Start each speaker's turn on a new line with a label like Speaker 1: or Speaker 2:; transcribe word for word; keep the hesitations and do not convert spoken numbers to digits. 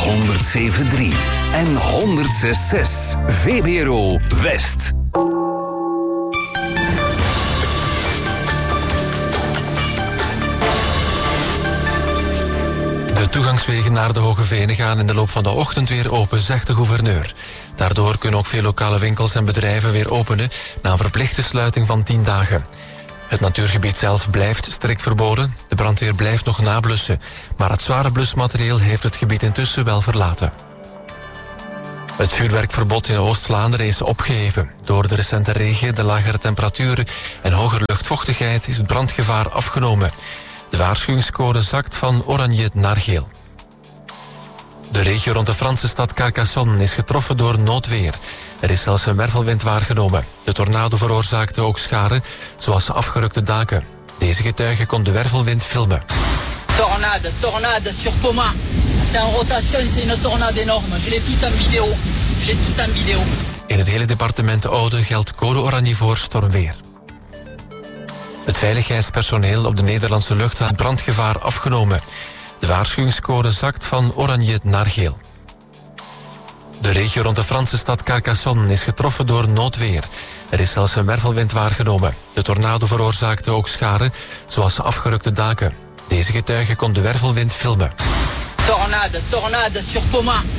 Speaker 1: honderdzeven komma drie en honderdzes komma zes. V B R O West.
Speaker 2: De toegangswegen naar de Hoge Venen gaan in de loop van de ochtend weer open, zegt de gouverneur. Daardoor kunnen ook veel lokale winkels en bedrijven weer openen na een verplichte sluiting van tien dagen. Het natuurgebied zelf blijft strikt verboden. De brandweer blijft nog nablussen. Maar het zware blusmaterieel heeft het gebied intussen wel verlaten. Het vuurwerkverbod in Oost-Vlaanderen is opgeheven. Door de recente regen, de lagere temperaturen en hogere luchtvochtigheid is het brandgevaar afgenomen. De waarschuwingscode zakt van oranje naar geel. De regio rond de Franse stad Carcassonne is getroffen door noodweer. Er is zelfs een wervelwind waargenomen. De tornado veroorzaakte ook schade, zoals afgerukte daken. Deze getuige kon de wervelwind filmen.
Speaker 3: Tornade, tornade sur Poma. C'est en rotation, c'est une tornade énorme. Je l'ai tout en vidéo. J'ai tout en vidéo.
Speaker 2: In het hele departement Oude geldt code oranje voor stormweer. Het veiligheidspersoneel op de Nederlandse luchthaven brandgevaar afgenomen. De waarschuwingscode zakt van oranje naar geel. De regio rond de Franse stad Carcassonne is getroffen door noodweer. Er is zelfs een wervelwind waargenomen. De tornado veroorzaakte ook schade, zoals afgerukte daken. Deze getuige kon de wervelwind filmen.
Speaker 3: Tornade, tornade sur Poma.